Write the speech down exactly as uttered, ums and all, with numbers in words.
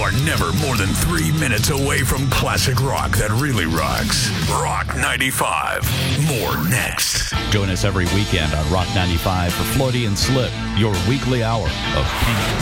are never more than three minutes away from classic rock that really rocks. Rock ninety-five. More next. Join us every weekend on Rock ninety-five for Floaty and Slip, your weekly hour of pink